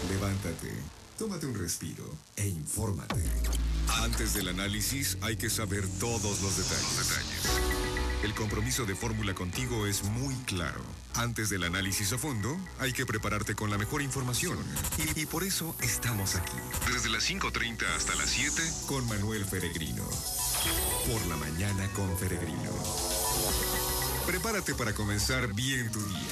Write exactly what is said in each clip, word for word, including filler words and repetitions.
Levántate, tómate un respiro e infórmate. Antes del análisis hay que saber todos los detalles. El compromiso de Fórmula contigo es muy claro. Antes del análisis a fondo, hay que prepararte con la mejor información. Y, y por eso estamos aquí. Desde las cinco treinta hasta las siete, con Manuel Feregrino. Por la mañana con Feregrino. Prepárate para comenzar bien tu día.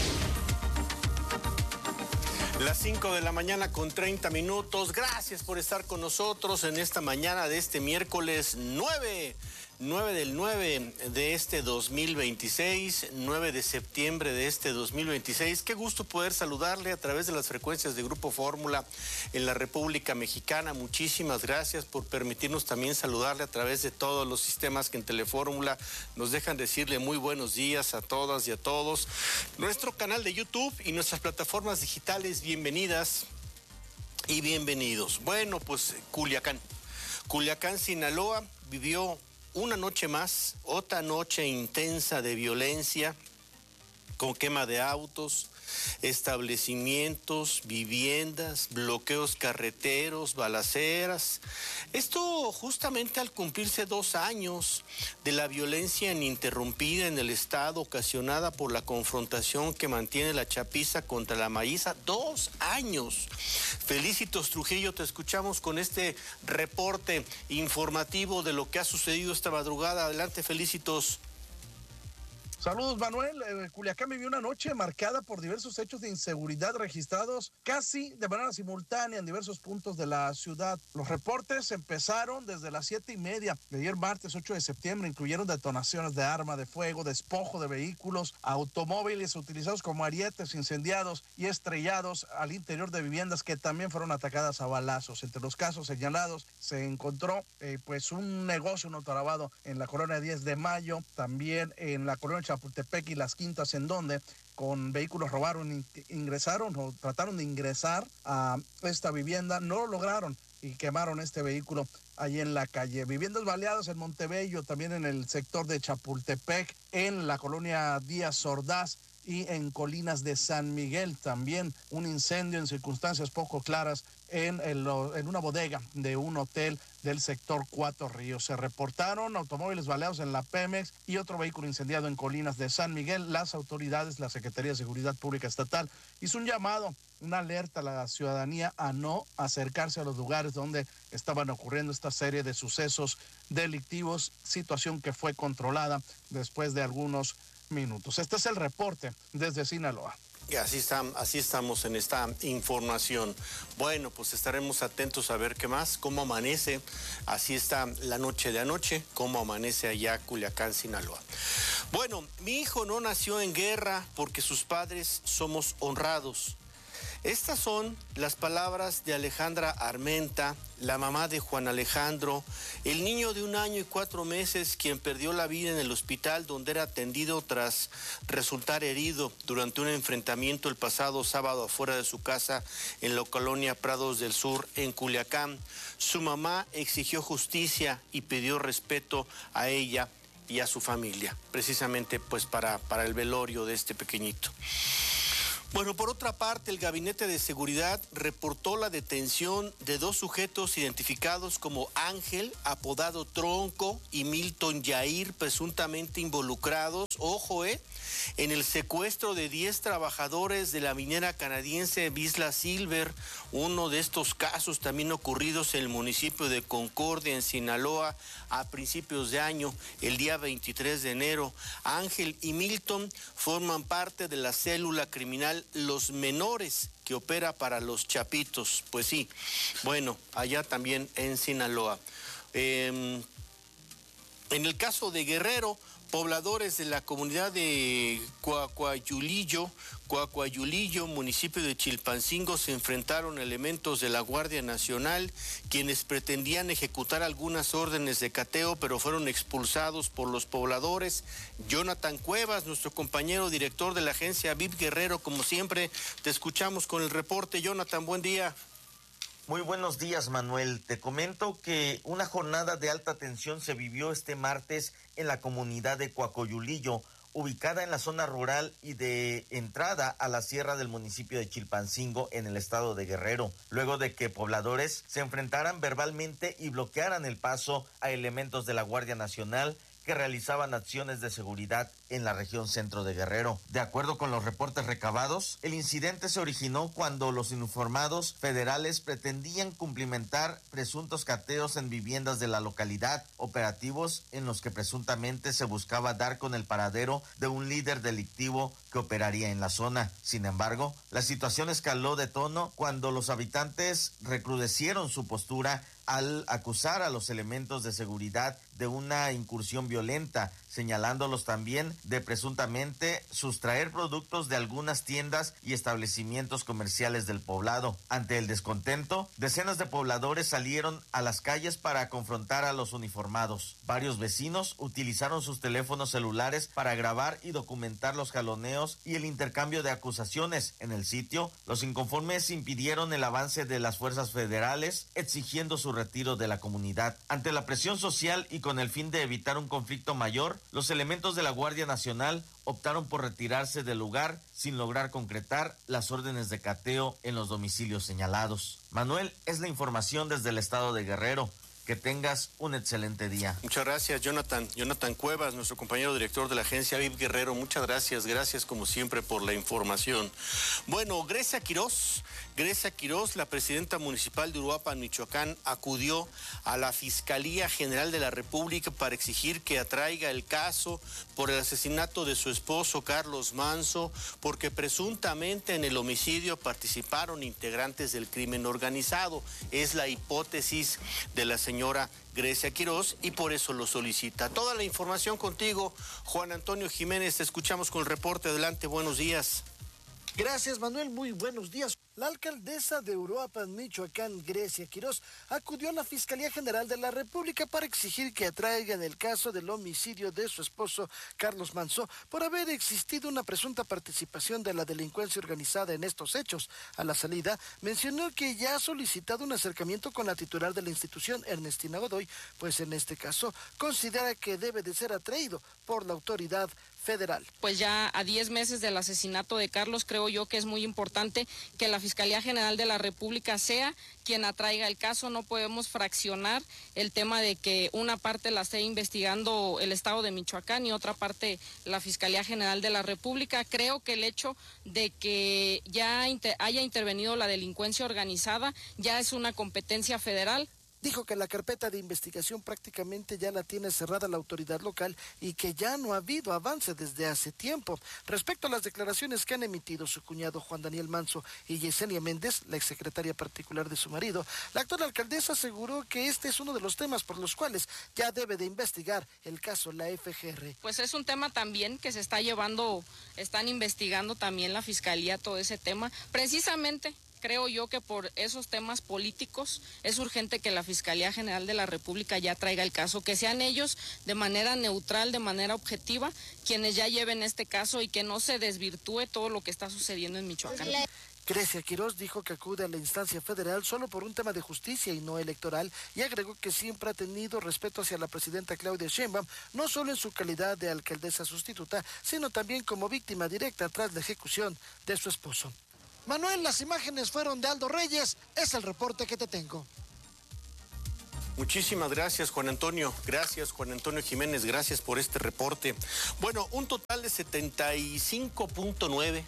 Las cinco de la mañana con treinta minutos. Gracias por estar con nosotros en esta mañana de este miércoles nueve del nueve de este dos mil veintiséis, nueve de septiembre de este dos mil veintiséis. Qué gusto poder saludarle a través de las frecuencias de Grupo Fórmula en la República Mexicana. Muchísimas gracias por permitirnos también saludarle a través de todos los sistemas que en Telefórmula nos dejan decirle muy buenos días a todas y a todos. Nuestro canal de YouTube y nuestras plataformas digitales, bienvenidas y bienvenidos. Bueno, pues Culiacán. Culiacán, Sinaloa, vivió una noche más, otra noche intensa de violencia, con quema de autos, establecimientos, viviendas, bloqueos carreteros, balaceras. Esto justamente al cumplirse dos años de la violencia ininterrumpida en el estado ocasionada por la confrontación que mantiene la chapiza contra la maíza. Dos años. Felicitos Trujillo, te escuchamos con este reporte informativo de lo que ha sucedido esta madrugada. Adelante, Felicitos. Saludos, Manuel. Eh, Culiacán vivió una noche marcada por diversos hechos de inseguridad registrados casi de manera simultánea en diversos puntos de la ciudad. Los reportes empezaron desde las siete y media de ayer martes ocho de septiembre. Incluyeron detonaciones de arma de fuego, despojo de vehículos, automóviles utilizados como arietes, incendiados y estrellados al interior de viviendas que también fueron atacadas a balazos. Entre los casos señalados se encontró eh, pues un negocio, un autolavado en la colonia diez de mayo, también en la colonia Chapultepec y Las Quintas, en donde con vehículos robaron, ingresaron o trataron de ingresar a esta vivienda, no lo lograron y quemaron este vehículo allí en la calle. Viviendas baleadas en Montebello, también en el sector de Chapultepec, en la colonia Díaz Ordaz y en Colinas de San Miguel. También un incendio en circunstancias poco claras en, el, en una bodega de un hotel del sector Cuatro Ríos. Se reportaron automóviles baleados en la Pemex y otro vehículo incendiado en Colinas de San Miguel. Las autoridades, la Secretaría de Seguridad Pública Estatal, hizo un llamado, una alerta a la ciudadanía a no acercarse a los lugares donde estaban ocurriendo esta serie de sucesos delictivos, situación que fue controlada después de algunos minutos. Este es el reporte desde Sinaloa. Y así, está, así estamos en esta información. Bueno, pues estaremos atentos a ver qué más, cómo amanece. Así está la noche de anoche, cómo amanece allá Culiacán, Sinaloa. Bueno, mi hijo no nació en guerra porque sus padres somos honrados. Estas son las palabras de Alejandra Armenta, la mamá de Juan Alejandro, el niño de un año y cuatro meses quien perdió la vida en el hospital donde era atendido tras resultar herido durante un enfrentamiento el pasado sábado afuera de su casa en la colonia Prados del Sur, en Culiacán. Su mamá exigió justicia y pidió respeto a ella y a su familia, precisamente pues para, para el velorio de este pequeñito. Bueno, por otra parte, el Gabinete de Seguridad reportó la detención de dos sujetos identificados como Ángel, apodado Tronco, y Milton Yair, presuntamente involucrados, ojo, eh, en el secuestro de diez trabajadores de la minera canadiense Vizsla Silver, uno de estos casos también ocurridos en el municipio de Concordia, en Sinaloa, a principios de año, el día veintitrés de enero. Ángel y Milton forman parte de la célula criminal Los Menores, que opera para los Chapitos. Pues sí, bueno, allá también en Sinaloa. Eh, en el caso de Guerrero, pobladores de la comunidad de Coacoayulillo, Coacoayulillo, municipio de Chilpancingo, se enfrentaron a elementos de la Guardia Nacional, quienes pretendían ejecutar algunas órdenes de cateo, pero fueron expulsados por los pobladores. Jonathan Cuevas, nuestro compañero director de la agencia V I P Guerrero, como siempre, te escuchamos con el reporte. Jonathan, buen día. Muy buenos días, Manuel. Te comento que una jornada de alta tensión se vivió este martes en la comunidad de Coacoyulillo, ubicada en la zona rural y de entrada a la sierra del municipio de Chilpancingo en el estado de Guerrero, luego de que pobladores se enfrentaran verbalmente y bloquearan el paso a elementos de la Guardia Nacional que realizaban acciones de seguridad en la región centro de Guerrero. De acuerdo con los reportes recabados, el incidente se originó cuando los uniformados federales pretendían cumplimentar presuntos cateos en viviendas de la localidad, operativos en los que presuntamente se buscaba dar con el paradero de un líder delictivo que operaría en la zona. Sin embargo, la situación escaló de tono cuando los habitantes recrudecieron su postura al acusar a los elementos de seguridad de una incursión violenta, señalándolos también de presuntamente sustraer productos de algunas tiendas y establecimientos comerciales del poblado. Ante el descontento, decenas de pobladores salieron a las calles para confrontar a los uniformados. Varios vecinos utilizaron sus teléfonos celulares para grabar y documentar los jaloneos y el intercambio de acusaciones. En el sitio, los inconformes impidieron el avance de las fuerzas federales, exigiendo su retiro de la comunidad. Ante la presión social y con el fin de evitar un conflicto mayor, los elementos de la Guardia Nacional optaron por retirarse del lugar sin lograr concretar las órdenes de cateo en los domicilios señalados. Manuel, es la información desde el estado de Guerrero. Que tengas un excelente día. Muchas gracias, Jonathan. Jonathan Cuevas, nuestro compañero director de la agencia V I P Guerrero. Muchas gracias, gracias como siempre por la información. Bueno, Grecia Quirós, Grecia Quirós, la presidenta municipal de Uruapan, Michoacán, acudió a la Fiscalía General de la República para exigir que atraiga el caso por el asesinato de su esposo Carlos Manso, porque presuntamente en el homicidio participaron integrantes del crimen organizado. Es la hipótesis de la señora señora Grecia Quirós y por eso lo solicita. Toda la información contigo, Juan Antonio Jiménez. Te escuchamos con el reporte. Adelante, buenos días. Gracias, Manuel. Muy buenos días. La alcaldesa de Uruapan, Michoacán, Grecia Quirós, acudió a la Fiscalía General de la República para exigir que atraigan el caso del homicidio de su esposo, Carlos Manso, por haber existido una presunta participación de la delincuencia organizada en estos hechos. A la salida, mencionó que ya ha solicitado un acercamiento con la titular de la institución, Ernestina Godoy, pues en este caso considera que debe de ser atraído por la autoridad federal. Pues ya a diez meses del asesinato de Carlos, creo yo que es muy importante que la Fiscalía General de la República sea quien atraiga el caso. No podemos fraccionar el tema de que una parte la esté investigando el Estado de Michoacán y otra parte la Fiscalía General de la República. Creo que el hecho de que ya inter- haya intervenido la delincuencia organizada ya es una competencia federal. Dijo que la carpeta de investigación prácticamente ya la tiene cerrada la autoridad local y que ya no ha habido avance desde hace tiempo. Respecto a las declaraciones que han emitido su cuñado Juan Daniel Manso y Yesenia Méndez, la exsecretaria particular de su marido, la actual alcaldesa aseguró que este es uno de los temas por los cuales ya debe de investigar el caso la F G R. Pues es un tema también que se está llevando, están investigando también la Fiscalía todo ese tema, precisamente. Creo yo que por esos temas políticos es urgente que la Fiscalía General de la República ya traiga el caso, que sean ellos de manera neutral, de manera objetiva, quienes ya lleven este caso y que no se desvirtúe todo lo que está sucediendo en Michoacán. Grecia Quirós dijo que acude a la instancia federal solo por un tema de justicia y no electoral y agregó que siempre ha tenido respeto hacia la presidenta Claudia Sheinbaum, no solo en su calidad de alcaldesa sustituta, sino también como víctima directa tras la ejecución de su esposo. Manuel, las imágenes fueron de Aldo Reyes, es el reporte que te tengo. Muchísimas gracias, Juan Antonio. Gracias, Juan Antonio Jiménez. Gracias por este reporte. Bueno, un total de setenta y cinco punto nueve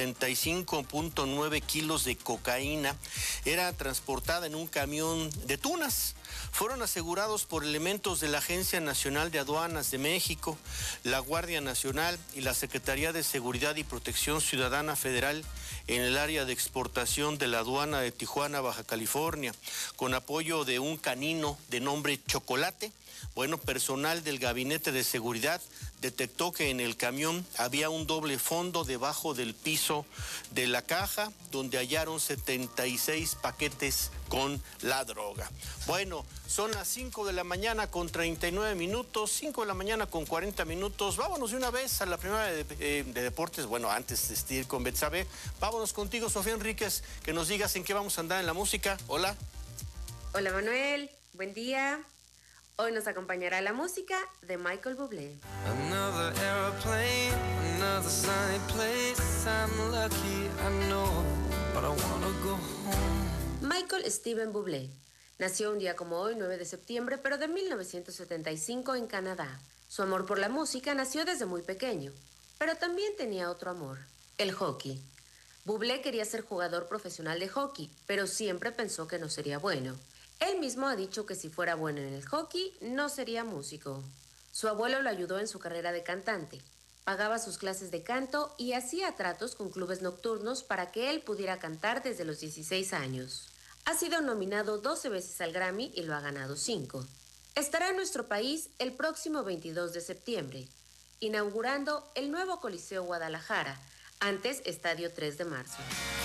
kilos de cocaína era transportada en un camión de tunas. Fueron asegurados por elementos de la Agencia Nacional de Aduanas de México, la Guardia Nacional y la Secretaría de Seguridad y Protección Ciudadana Federal en el área de exportación de la aduana de Tijuana, Baja California, con apoyo de un canino de nombre Chocolate. Bueno, personal del Gabinete de Seguridad detectó que en el camión había un doble fondo debajo del piso de la caja, donde hallaron setenta y seis paquetes con la droga. Bueno, son las cinco de la mañana con treinta y nueve minutos, cinco de la mañana con cuarenta minutos. Vámonos de una vez a la primera de, eh, de deportes. Bueno, antes de ir con Betsabe, vámonos contigo, Sofía Enríquez, que nos digas en qué vamos a andar en la música. Hola. Hola, Manuel. Buen día. Hoy nos acompañará la música de Michael Bublé. Another airplane, another sunny place. I'm lucky, I know, but I wanna go home. Michael Steven Bublé nació un día como hoy, nueve de septiembre, pero de mil novecientos setenta y cinco en Canadá. Su amor por la música nació desde muy pequeño, pero también tenía otro amor, el hockey. Bublé quería ser jugador profesional de hockey, pero siempre pensó que no sería bueno. Él mismo ha dicho que si fuera bueno en el hockey, no sería músico. Su abuelo lo ayudó en su carrera de cantante. Pagaba sus clases de canto y hacía tratos con clubes nocturnos para que él pudiera cantar desde los dieciséis años. Ha sido nominado doce veces al Grammy y lo ha ganado cinco. Estará en nuestro país el próximo veintidós de septiembre, inaugurando el nuevo Coliseo Guadalajara, antes Estadio tres de marzo.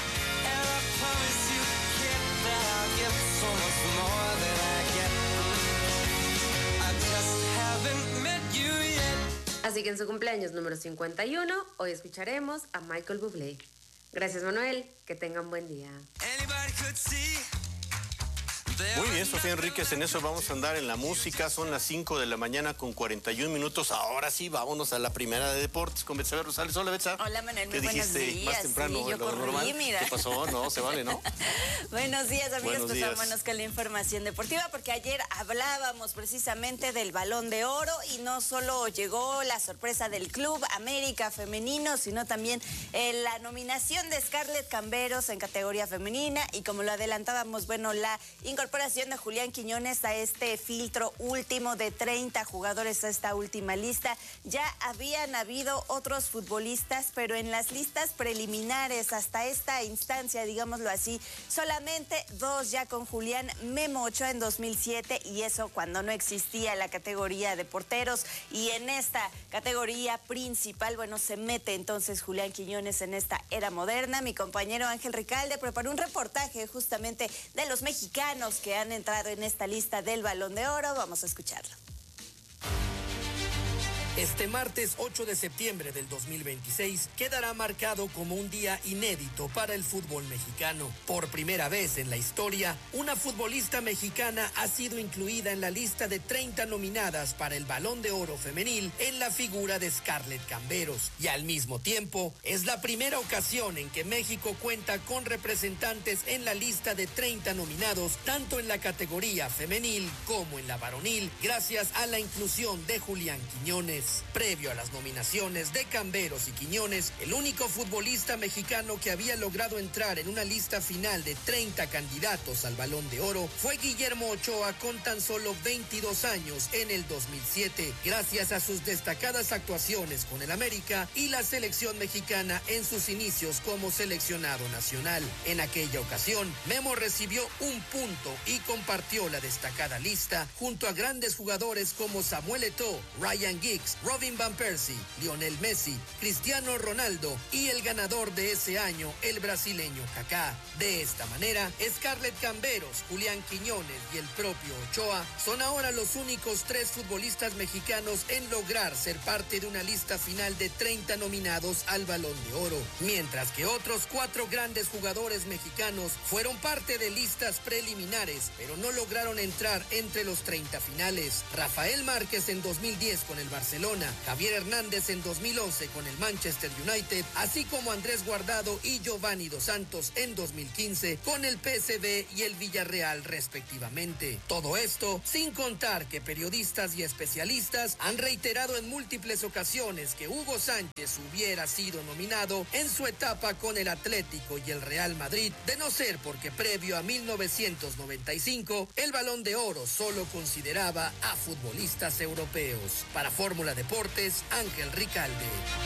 Así que en su cumpleaños número cincuenta y uno, hoy escucharemos a Michael Bublé. Gracias, Manuel. Que tengan buen día. Muy bien, Sofía Enríquez, en eso vamos a andar en la música. Son las cinco de la mañana con cuarenta y un minutos. Ahora sí, vámonos a la primera de deportes con Betsabe Rosales. Hola, Betsa. Hola, Manuel, muy ¿Qué buenos dijiste días? más temprano Sí, yo de lo corrí, normal? mira. ¿Qué pasó? No, se vale, ¿no? Buenos días, amigos. Buenos pues días. vámonos con la información deportiva, porque ayer hablábamos precisamente del Balón de Oro y no solo llegó la sorpresa del Club América Femenino, sino también eh, la nominación de Scarlett Camberos en categoría femenina y, como lo adelantábamos, bueno, la incorporación de Julián Quiñones a este filtro último de treinta jugadores a esta última lista. Ya habían habido otros futbolistas, pero en las listas preliminares hasta esta instancia, digámoslo así, solamente dos ya con Julián: Memo Ochoa en dos mil siete, y eso cuando no existía la categoría de porteros, y en esta categoría principal, bueno, se mete entonces Julián Quiñones en esta era moderna. Mi compañero Ángel Ricalde preparó un reportaje justamente de los mexicanos que han entrado en esta lista del Balón de Oro. Vamos a escucharlo. Este martes ocho de septiembre del dos mil veintiséis quedará marcado como un día inédito para el fútbol mexicano. Por primera vez en la historia, una futbolista mexicana ha sido incluida en la lista de treinta nominadas para el Balón de Oro femenil en la figura de Scarlett Camberos. Y al mismo tiempo, es la primera ocasión en que México cuenta con representantes en la lista de treinta nominados, tanto en la categoría femenil como en la varonil, gracias a la inclusión de Julián Quiñones. Previo a las nominaciones de Camberos y Quiñones, el único futbolista mexicano que había logrado entrar en una lista final de treinta candidatos al Balón de Oro fue Guillermo Ochoa, con tan solo veintidós años en el dos mil siete, gracias a sus destacadas actuaciones con el América y la selección mexicana en sus inicios como seleccionado nacional. En aquella ocasión, Memo recibió un punto y compartió la destacada lista junto a grandes jugadores como Samuel Eto'o, Ryan Giggs, Robin Van Persie, Lionel Messi, Cristiano Ronaldo y el ganador de ese año, el brasileño Kaká. De esta manera, Scarlett Camberos, Julián Quiñones y el propio Ochoa son ahora los únicos tres futbolistas mexicanos en lograr ser parte de una lista final de treinta nominados al Balón de Oro, mientras que otros cuatro grandes jugadores mexicanos fueron parte de listas preliminares, pero no lograron entrar entre los treinta finales. Rafael Márquez en dos mil diez con el Barcelona, Javier Hernández en dos mil once con el Manchester United, así como Andrés Guardado y Giovanni Dos Santos en dos mil quince con el P S V y el Villarreal respectivamente. Todo esto sin contar que periodistas y especialistas han reiterado en múltiples ocasiones que Hugo Sánchez hubiera sido nominado en su etapa con el Atlético y el Real Madrid, de no ser porque previo a mil novecientos noventa y cinco el Balón de Oro solo consideraba a futbolistas europeos. Para Fórmula Deportes, Ángel Ricalde.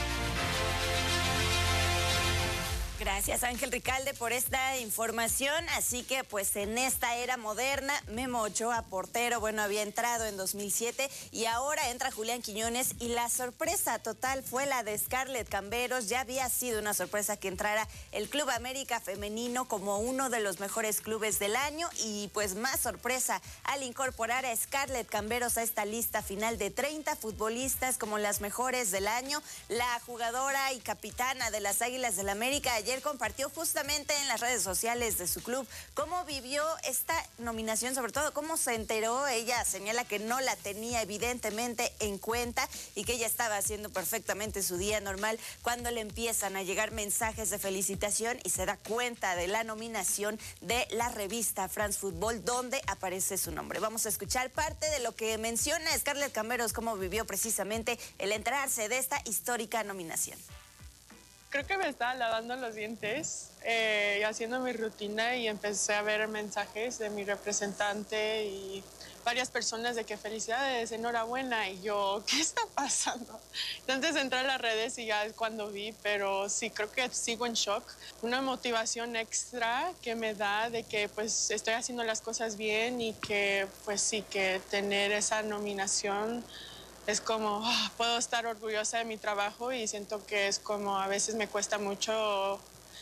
Gracias, Ángel Ricalde, por esta información. Así que, pues, en esta era moderna, Memo Ochoa, portero, bueno, había entrado en dos mil siete y ahora entra Julián Quiñones, y la sorpresa total fue la de Scarlett Camberos. Ya había sido una sorpresa que entrara el Club América Femenino como uno de los mejores clubes del año, y pues más sorpresa al incorporar a Scarlett Camberos a esta lista final de treinta futbolistas como las mejores del año. La jugadora y capitana de las Águilas del América ayer ayer compartió justamente en las redes sociales de su club cómo vivió esta nominación, sobre todo cómo se enteró. Ella señala que no la tenía evidentemente en cuenta y que ella estaba haciendo perfectamente su día normal cuando le empiezan a llegar mensajes de felicitación y se da cuenta de la nominación de la revista France Football, donde aparece su nombre. Vamos a escuchar parte de lo que menciona Scarlett Camberos, cómo vivió precisamente el enterarse de esta histórica nominación. Creo que me estaba lavando los dientes eh, y haciendo mi rutina y empecé a ver mensajes de mi representante y varias personas de que felicidades, enhorabuena, y yo, ¿qué está pasando? Entonces entré a las redes y ya es cuando vi, pero sí, creo que sigo en shock. Una motivación extra que me da de que pues estoy haciendo las cosas bien y que pues sí, que tener esa nominación es como, oh, puedo estar orgullosa de mi trabajo y siento que es como, a veces me cuesta mucho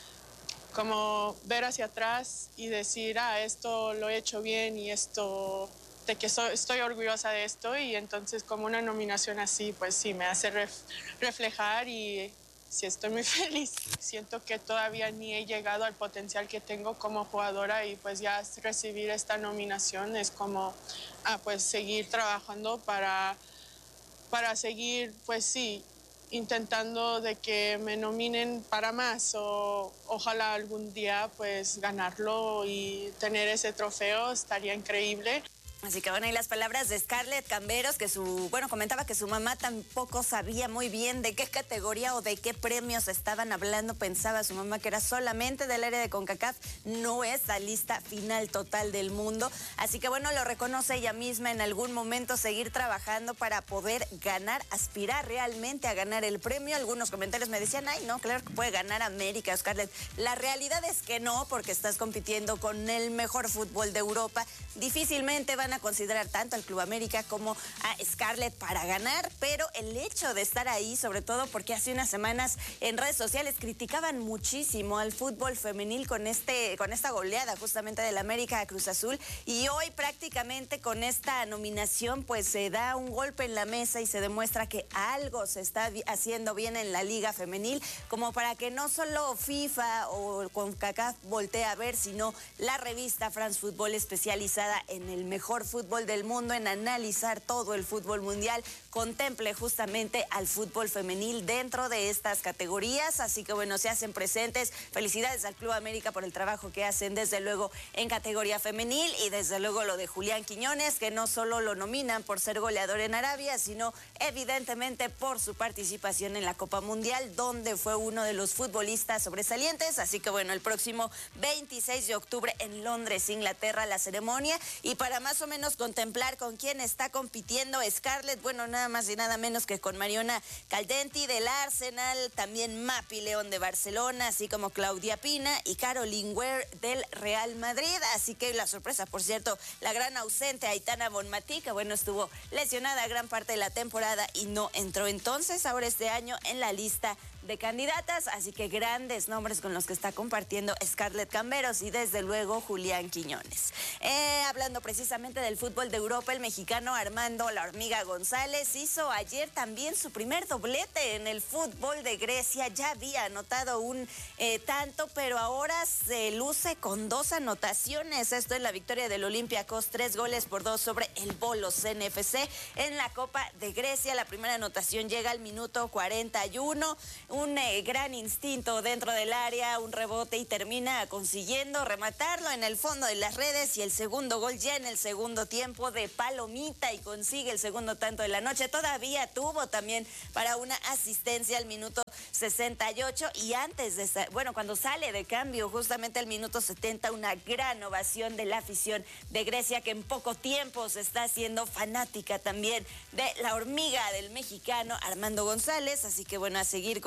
como ver hacia atrás y decir, ah, esto lo he hecho bien y esto, de que soy, estoy orgullosa de esto, y entonces como una nominación así, pues sí, me hace ref, reflejar y sí estoy muy feliz. Siento que todavía ni he llegado al potencial que tengo como jugadora y pues ya recibir esta nominación es como, ah, pues seguir trabajando para... para seguir, pues sí, intentando de que me nominen para más o ojalá algún día pues ganarlo y tener ese trofeo, estaría increíble. Así que bueno, y las palabras de Scarlett Camberos, que su, bueno, comentaba que su mamá tampoco sabía muy bien de qué categoría o de qué premios estaban hablando. Pensaba su mamá que era solamente del área de CONCACAF, no es la lista final total del mundo. Así que bueno, lo reconoce ella misma, en algún momento seguir trabajando para poder ganar, aspirar realmente a ganar el premio. Algunos comentarios me decían, ay, no, claro que puede ganar América, Scarlett. La realidad es que no, porque estás compitiendo con el mejor fútbol de Europa. Difícilmente van a considerar tanto al Club América como a Scarlett para ganar, pero el hecho de estar ahí, sobre todo porque hace unas semanas en redes sociales criticaban muchísimo al fútbol femenil con este con esta goleada justamente del América a Cruz Azul, y hoy prácticamente con esta nominación pues se da un golpe en la mesa y se demuestra que algo se está haciendo bien en la liga femenil, como para que no solo FIFA o CONCACAF voltee a ver, sino la revista France Football, especializada en el mejor fútbol del mundo, en analizar todo el fútbol mundial, contemple justamente al fútbol femenil dentro de estas categorías. Así que bueno, se hacen presentes. Felicidades al Club América por el trabajo que hacen desde luego en categoría femenil, y desde luego lo de Julián Quiñones, que no solo lo nominan por ser goleador en Arabia, sino evidentemente por su participación en la Copa Mundial, donde fue uno de los futbolistas sobresalientes. Así que bueno, el próximo veintiséis de octubre en Londres, Inglaterra, la ceremonia. Y para más o menos contemplar con quién está compitiendo Scarlett, bueno, nada más y nada menos que con Mariona Caldenti del Arsenal, también Mapi León de Barcelona, así como Claudia Pina y Caroline Ware del Real Madrid. Así que la sorpresa, por cierto, la gran ausente Aitana Bonmatí, que bueno, estuvo lesionada gran parte de la temporada y no entró entonces ahora este año en la lista de candidatas. Así que grandes nombres con los que está compartiendo Scarlett Camberos y desde luego Julián Quiñones. Eh, hablando precisamente del fútbol de Europa, el mexicano Armando La Hormiga González hizo ayer también su primer doblete en el fútbol de Grecia. Ya había anotado un eh, tanto, pero ahora se luce con dos anotaciones. Esto en la victoria del Olympiacos, tres goles por dos sobre el Volos N F C en la Copa de Grecia. La primera anotación llega al minuto cuarenta y uno. Un eh, gran instinto dentro del área, un rebote y termina consiguiendo rematarlo en el fondo de las redes, y el segundo gol ya en el segundo tiempo de palomita, y consigue el segundo tanto de la noche. Todavía tuvo también para una asistencia al minuto sesenta y ocho, y antes de, bueno, cuando sale de cambio justamente al minuto setenta, una gran ovación de la afición de Grecia, que en poco tiempo se está haciendo fanática también de la hormiga del mexicano Armando González. Así que bueno, a seguir con